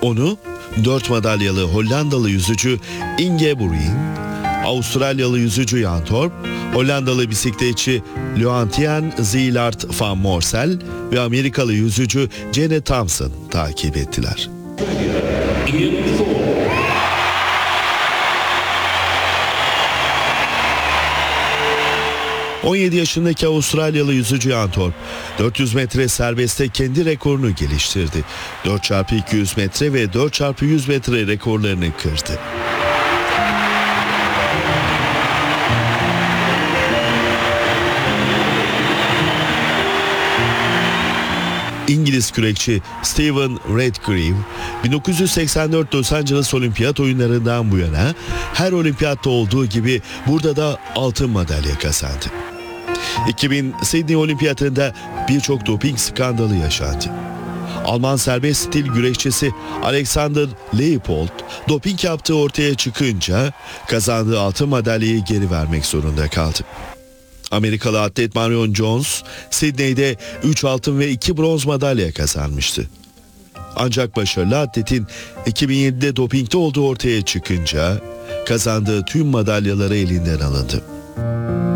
Onu 4 madalyalı Hollandalı yüzücü Inge Boerijn, Avustralyalı yüzücü Jan Thorp, Hollandalı bisikletçi Leontien Zeilhard van Moorsel ve Amerikalı yüzücü Janet Thompson takip ettiler. 17 yaşındaki Avustralyalı yüzücü Jan Thorp, 400 metre serbestte kendi rekorunu geliştirdi. 4x200 metre ve 4x100 metre rekorlarını kırdı. İngiliz kürekçi Stephen Redgrave, 1984 Los Angeles Olimpiyat Oyunları'ndan bu yana her olimpiyatta olduğu gibi burada da altın madalya kazandı. 2000 Sydney Olimpiyatında birçok doping skandalı yaşandı. Alman serbest stil güreşçisi Alexander Leipold doping yaptığı ortaya çıkınca kazandığı altın madalyayı geri vermek zorunda kaldı. Amerikalı atlet Marion Jones, Sydney'de 3 altın ve 2 bronz madalya kazanmıştı. Ancak başarılı atletin 2007'de dopingte olduğu ortaya çıkınca kazandığı tüm madalyaları elinden alındı.